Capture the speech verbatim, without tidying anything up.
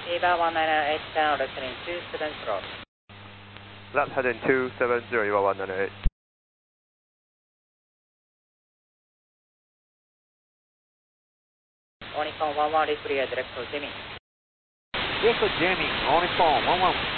Eva one nine eight, down listening two seven zero. Left heading two seven zero, Eva one nine eight. Oniphone one one, reclear direct for Jimmy. Direct for Jimmy, Oniphone one one.